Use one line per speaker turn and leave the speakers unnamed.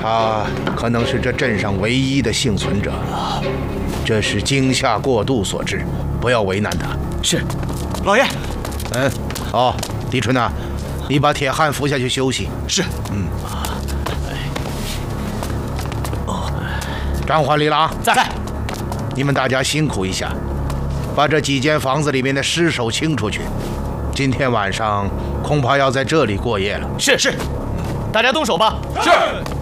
他可能是这镇上唯一的幸存者，这是惊吓过度所致，不要为难他。
是，老爷。
哦，李春呐，你把铁汉扶下去休息。
是。
张环、李郎
在。
你们大家辛苦一下，把这几间房子里面的尸首清出去。今天晚上恐怕要在这里过夜了。
是，大家动手吧。
是。